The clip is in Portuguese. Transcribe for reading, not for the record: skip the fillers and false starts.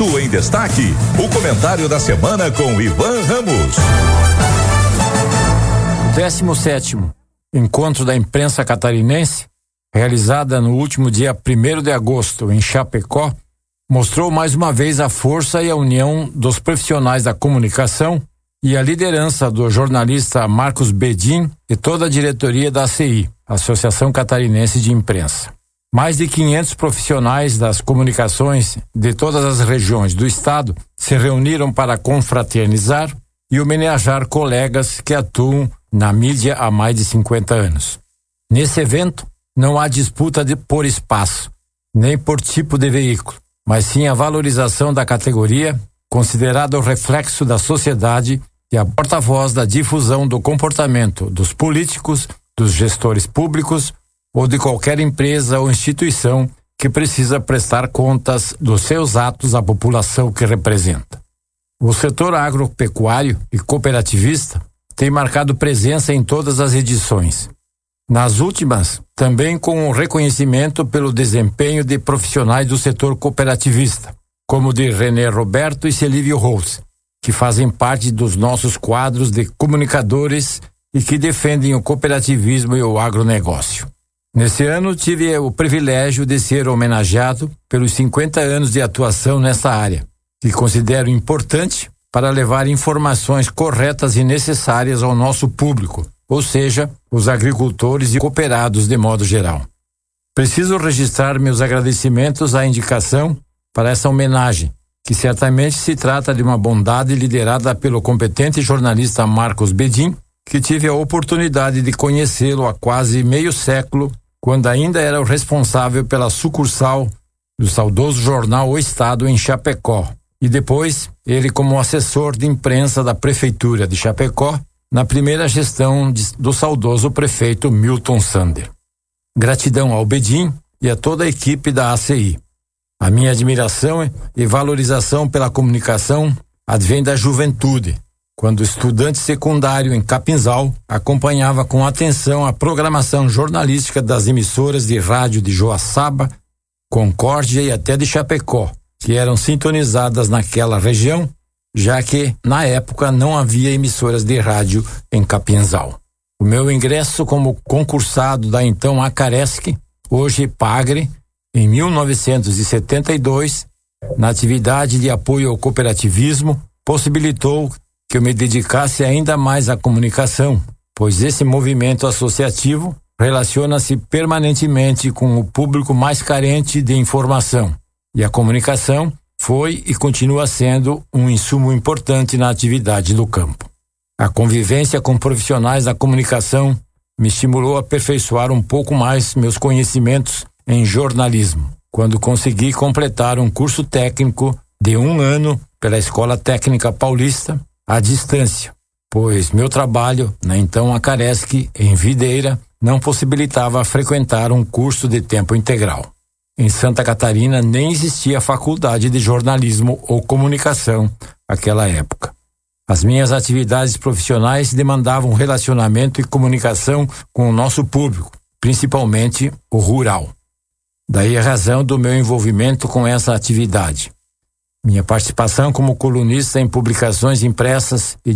Fato em Destaque, o comentário da semana com Ivan Ramos. 17º Encontro da Imprensa Catarinense, realizada no último dia 1º de agosto em Chapecó, mostrou mais uma vez a força e a união dos profissionais da comunicação e a liderança do jornalista Marcos Bedin e toda a diretoria da ACI, Associação Catarinense de Imprensa. Mais de 500 profissionais das comunicações de todas as regiões do estado se reuniram para confraternizar e homenagear colegas que atuam na mídia há mais de 50 anos. Nesse evento, não há disputa por espaço, nem por tipo de veículo, mas sim a valorização da categoria, considerada o reflexo da sociedade e a porta-voz da difusão do comportamento dos políticos, dos gestores públicos ou de qualquer empresa ou instituição que precisa prestar contas dos seus atos à população que representa. O setor agropecuário e cooperativista tem marcado presença em todas as edições. Nas últimas, também com o reconhecimento pelo desempenho de profissionais do setor cooperativista, como o de René Roberto e Celívio Rose, que fazem parte dos nossos quadros de comunicadores e que defendem o cooperativismo e o agronegócio. Nesse ano, tive o privilégio de ser homenageado pelos 50 anos de atuação nessa área, que considero importante para levar informações corretas e necessárias ao nosso público, ou seja, os agricultores e cooperados de modo geral. Preciso registrar meus agradecimentos à indicação para essa homenagem, que certamente se trata de uma bondade liderada pelo competente jornalista Marcos Bedin, que tive a oportunidade de conhecê-lo há quase meio século, quando ainda era o responsável pela sucursal do saudoso jornal O Estado em Chapecó, e depois ele como assessor de imprensa da Prefeitura de Chapecó, na primeira gestão do saudoso prefeito Milton Sander. Gratidão ao Bedin e a toda a equipe da ACI. A minha admiração e valorização pela comunicação advém da juventude, quando estudante secundário em Capinzal, acompanhava com atenção a programação jornalística das emissoras de rádio de Joaçaba, Concórdia e até de Chapecó, que eram sintonizadas naquela região, já que, na época, não havia emissoras de rádio em Capinzal. O meu ingresso como concursado da então Acaresc, hoje Pagre, em 1972, na atividade de apoio ao cooperativismo, possibilitou que eu me dedicasse ainda mais à comunicação, pois esse movimento associativo relaciona-se permanentemente com o público mais carente de informação, e a comunicação foi e continua sendo um insumo importante na atividade do campo. A convivência com profissionais da comunicação me estimulou a aperfeiçoar um pouco mais meus conhecimentos em jornalismo, quando consegui completar um curso técnico de 1 ano pela Escola Técnica Paulista, à distância, pois meu trabalho na então Acaresc, em Videira, não possibilitava frequentar um curso de tempo integral. Em Santa Catarina nem existia faculdade de jornalismo ou comunicação naquela época. As minhas atividades profissionais demandavam relacionamento e comunicação com o nosso público, principalmente o rural. Daí a razão do meu envolvimento com essa atividade. Minha participação como colunista em publicações impressas e